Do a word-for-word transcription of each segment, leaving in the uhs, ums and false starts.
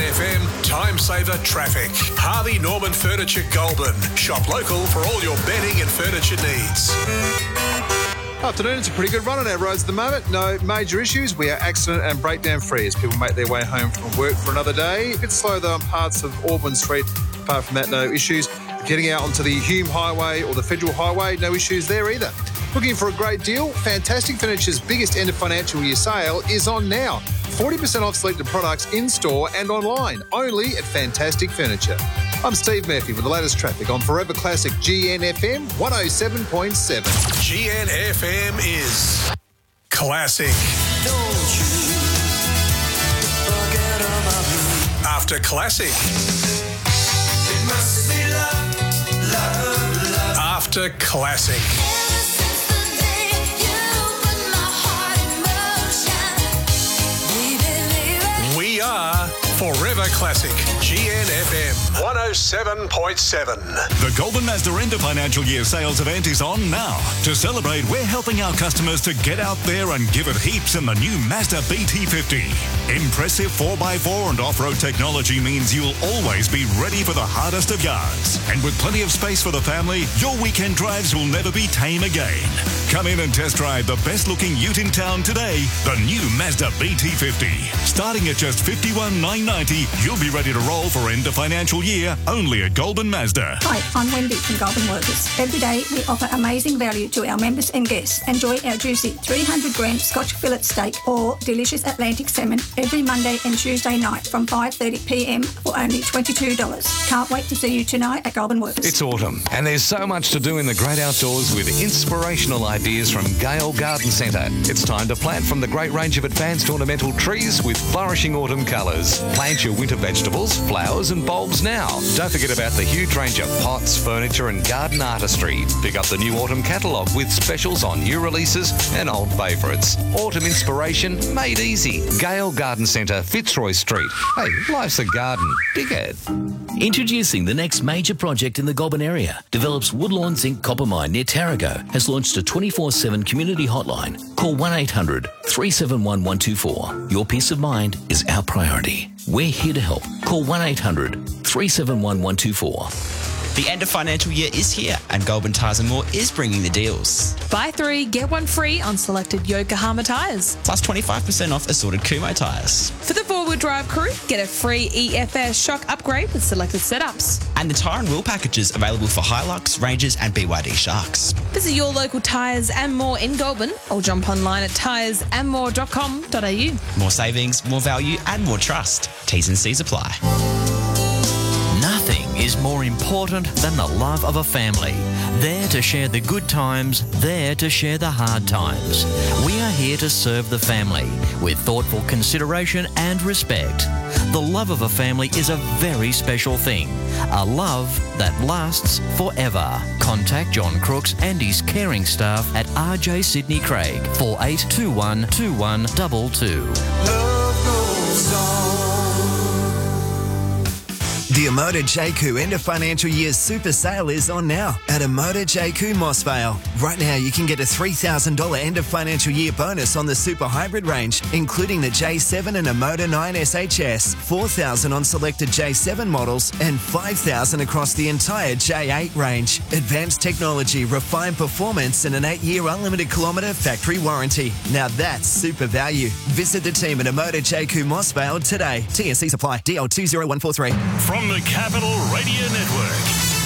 F M Time Saver Traffic. Harvey Norman Furniture Goulburn. Shop local for all your bedding and furniture needs. Afternoon, it's a pretty good run on our roads at the moment. No major issues. We are accident and breakdown free as people make their way home from work for another day. A bit slow though on parts of Auburn Street. Apart from that, no issues. Getting out onto the Hume Highway or the Federal Highway, no issues there either. Looking for a great deal? Fantastic Furniture's biggest end of financial year sale is on now. forty percent off selected products in-store and online, only at Fantastic Furniture. I'm Steve Murphy with the latest traffic on Forever Classic G N F M one oh seven point seven. G N F M is classic. Don't you forget about me. After classic. It must be love, love, love. After classic. Ever since the day you put my heart in motion, baby, baby. We are Forever Classic G N F M one oh seven point seven. The Goulburn Mazda end of financial year sales event is on now. To celebrate, we're helping our customers to get out there and give it heaps in the new Mazda B T fifty. Impressive four by four and off-road technology means you'll always be ready for the hardest of yards. And with plenty of space for the family, your weekend drives will never be tame again. Come in and test drive the best-looking ute in town today, the new Mazda B T fifty. Starting at just fifty-one thousand nine hundred ninety, you'll be ready to roll for end of financial year only at Goulburn Mazda. Hi, I'm Wendy from Goulburn Workers. Every day we offer amazing value to our members and guests. Enjoy our juicy three hundred gram Scotch fillet steak or delicious Atlantic salmon every Monday and Tuesday night from five thirty p m for only twenty-two dollars. Can't wait to see you tonight at Goulburn Workers. It's autumn and there's so much to do in the great outdoors with inspirational ideas from Gale Garden Centre. It's time to plant from the great range of advanced ornamental trees with flourishing autumn colours. Plant your winter vegetables, flowers and bulbs now. Don't forget about the huge range of pots, furniture and garden artistry. Pick up the new autumn catalogue with specials on new releases and old favourites. Autumn inspiration made easy. Gale Garden Centre, Fitzroy Street. Hey, life's a garden. Dig it. Introducing the next major project in the Goulburn area. Develops Woodlawn Zinc Copper Mine near Tarago has launched a twenty-four seven community hotline. Call one eight hundred three seven one one two four. Your peace of mind is our priority. We're here to help. Call one eight hundred three seven one one two four. The end of financial year is here and Goulburn Tyres and More is bringing the deals. Buy three, get one free on selected Yokohama tyres. Plus twenty-five percent off assorted Kumho tyres. For the four-wheel drive crew, get a free E F S shock upgrade with selected setups. And the tyre and wheel packages available for Hilux, Rangers and B Y D Sharks. Visit your local Tyres and More in Goulburn or jump online at tyres and more dot com dot a u. More savings, more value and more trust. T's and C's apply. Nothing is more important than the love of a family. There to share the good times, there to share the hard times. We are here to serve the family with thoughtful consideration and respect. The love of a family is a very special thing. A love that lasts forever. Contact John Crooks and his caring staff at R J Sydney Craig, four eight two one two one two two. Love goes on. The Emoda J Q end of financial year super sale is on now at Emoda J Q Mossvale. Right now you can get a three thousand dollars end of financial year bonus on the super hybrid range, including the J seven and Emoda nine S H S, four thousand dollars on selected J seven models and five thousand dollars across the entire J eight range. Advanced technology, refined performance and an eight year unlimited kilometre factory warranty. Now that's super value. Visit the team at Emoda J Q Mossvale today. T S C supply. D L two zero one four three. From the Capital Radio Network.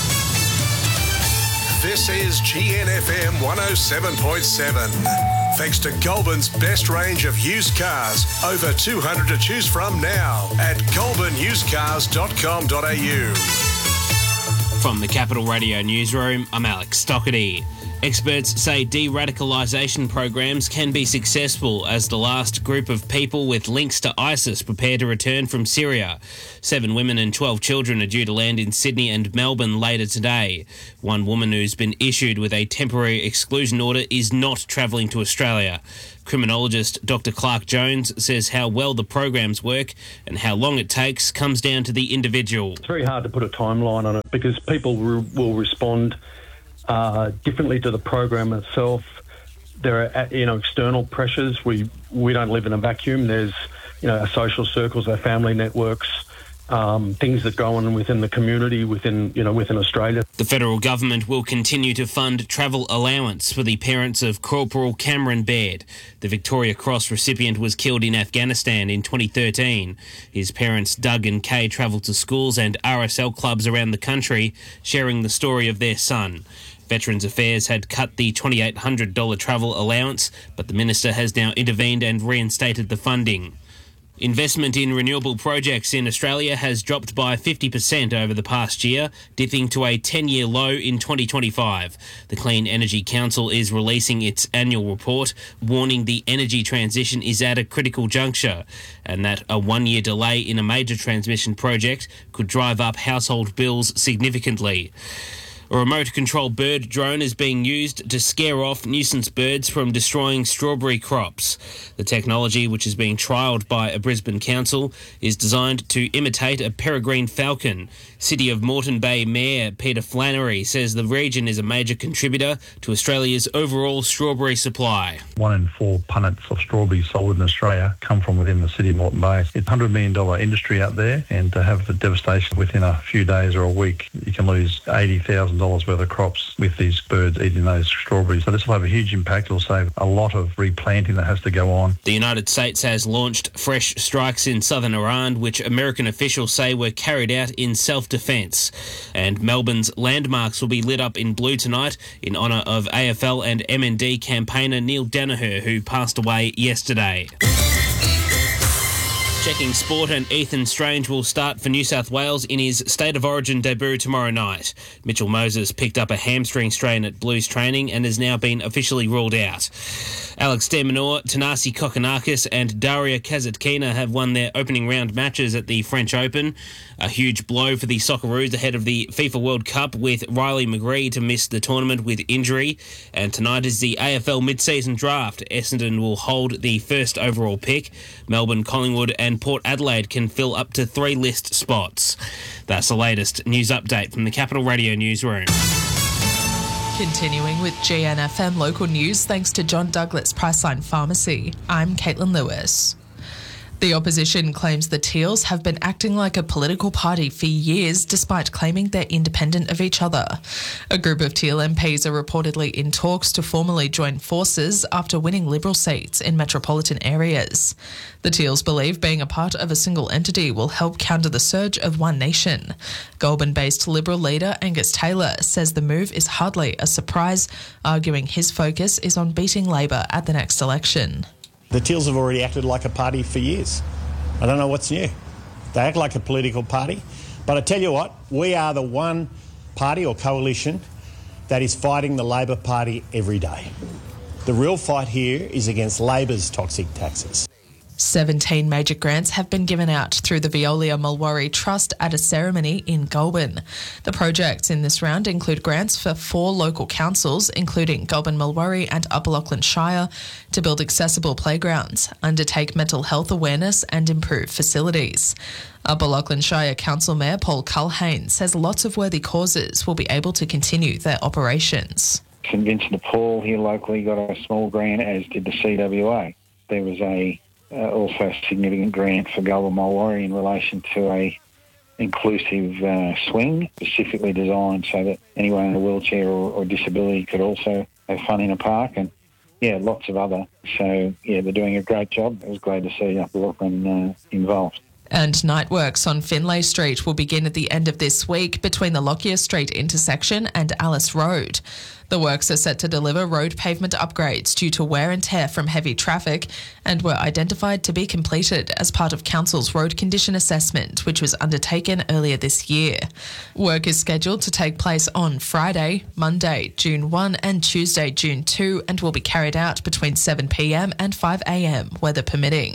This is G N F M one oh seven point seven. Thanks to Goulburn's best range of used cars. Over two hundred to choose from now at goulburn used cars dot com dot a u. From the Capital Radio Newsroom, I'm Alex Stockerty. Experts say de-radicalisation programs can be successful as the last group of people with links to ISIS prepare to return from Syria. Seven women and twelve children are due to land in Sydney and Melbourne later today. One woman who's been issued with a temporary exclusion order is not travelling to Australia. Criminologist Doctor Clark Jones says how well the programs work and how long it takes comes down to the individual. It's very hard to put a timeline on it because people re- will respond Uh, differently to the program itself. There are, you know, external pressures. We we don't live in a vacuum. There's, you know, our social circles, our family networks, um, things that go on within the community, within you know within Australia. The federal government will continue to fund travel allowance for the parents of Corporal Cameron Baird. The Victoria Cross recipient was killed in Afghanistan in twenty thirteen. His parents, Doug and Kay, travelled to schools and R S L clubs around the country, sharing the story of their son. Veterans Affairs had cut the two thousand eight hundred dollars travel allowance, but the minister has now intervened and reinstated the funding. Investment in renewable projects in Australia has dropped by fifty percent over the past year, dipping to a ten-year low in twenty twenty-five. The Clean Energy Council is releasing its annual report, warning the energy transition is at a critical juncture and that a one-year delay in a major transmission project could drive up household bills significantly. A remote-controlled bird drone is being used to scare off nuisance birds from destroying strawberry crops. The technology, which is being trialled by a Brisbane council, is designed to imitate a peregrine falcon. City of Moreton Bay Mayor Peter Flannery says the region is a major contributor to Australia's overall strawberry supply. One in four punnets of strawberries sold in Australia come from within the City of Moreton Bay. It's a one hundred million dollars industry out there, and to have the devastation within a few days or a week, you can lose eighty thousand dollars worth of crops with these birds eating those strawberries. So this will have a huge impact. It will save a lot of replanting that has to go on. The United States has launched fresh strikes in southern Iran, which American officials say were carried out in self-defence. And Melbourne's landmarks will be lit up in blue tonight in honour of A F L and M N D campaigner Neil Danaher, who passed away yesterday. Checking sport, and Ethan Strange will start for New South Wales in his State of Origin debut tomorrow night. Mitchell Moses picked up a hamstring strain at Blues training and has now been officially ruled out. Alex de Minaur, Tanasi Kokkinakis and Daria Kasatkina have won their opening round matches at the French Open. A huge blow for the Socceroos ahead of the FIFA World Cup, with Riley McGree to miss the tournament with injury. And tonight is the A F L mid-season draft. Essendon will hold the first overall pick. Melbourne, Collingwood and Port Adelaide can fill up to three list spots. That's the latest news update from the Capital Radio newsroom. Continuing with G N F M local news, thanks to John Douglas Priceline Pharmacy. I'm Caitlin Lewis. The opposition claims the Teals have been acting like a political party for years, despite claiming they're independent of each other. A group of Teal M Ps are reportedly in talks to formally join forces after winning Liberal seats in metropolitan areas. The Teals believe being a part of a single entity will help counter the surge of One Nation. Goulburn-based Liberal leader Angus Taylor says the move is hardly a surprise, arguing his focus is on beating Labor at the next election. The Teals have already acted like a party for years. I don't know what's new. They act like a political party. But I tell you what, we are the one party or coalition that is fighting the Labor Party every day. The real fight here is against Labor's toxic taxes. seventeen major grants have been given out through the Veolia Mulwaree Trust at a ceremony in Goulburn. The projects in this round include grants for four local councils, including Goulburn, Mulwaree and Upper Lachlan Shire, to build accessible playgrounds, undertake mental health awareness and improve facilities. Upper Lachlan Shire Council Mayor Paul Culhane says lots of worthy causes will be able to continue their operations. St Vincent de Paul here locally got a small grant, as did the C W A. There was a Uh, also a significant grant for Goulburn Mulwaree in relation to a inclusive uh, swing, specifically designed so that anyone in a wheelchair or, or disability could also have fun in a park, and yeah, lots of other. So yeah, they're doing a great job. It was glad to see Upper Lachlan uh, involved. And night works on Finlay Street will begin at the end of this week between the Lockyer Street intersection and Alice Road. The works are set to deliver road pavement upgrades due to wear and tear from heavy traffic and were identified to be completed as part of Council's road condition assessment, which was undertaken earlier this year. Work is scheduled to take place on Friday, Monday, June first and Tuesday, June second, and will be carried out between seven p m and five a m, weather permitting.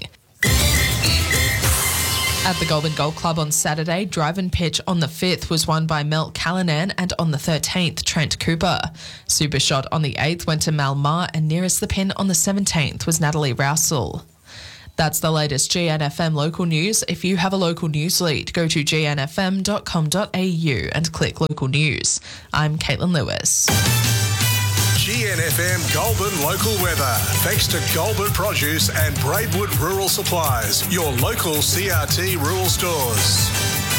At the Goulburn Golf Club on Saturday, drive and pitch on the fifth was won by Mel Callanan, and on the thirteenth, Trent Cooper. Super shot on the eighth went to Mal Ma, and nearest the pin on the seventeenth was Natalie Rousel. That's the latest G N F M local news. If you have a local news lead, go to g n f m dot com dot a u and click local news. I'm Caitlin Lewis. G N F M Goulburn local weather. Thanks to Goulburn Produce and Braidwood Rural Supplies, your local C R T rural stores.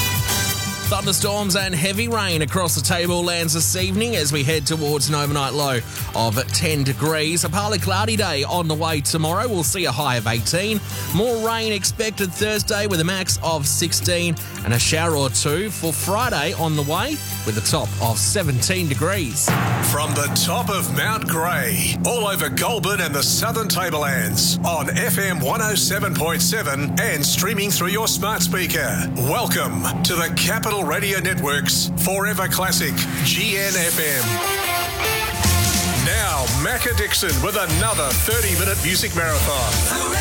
Thunderstorms and heavy rain across the tablelands this evening as we head towards an overnight low of ten degrees. A partly cloudy day on the way tomorrow. We'll see a high of eighteen. More rain expected Thursday with a max of sixteen and a shower or two for Friday on the way with a top of seventeen degrees. From the top of Mount Grey, all over Goulburn and the Southern Tablelands, on F M one oh seven point seven and streaming through your smart speaker. Welcome to the Capital Radio Network's Forever Classic G N F M. Now, Macca Dixon with another thirty-minute music marathon.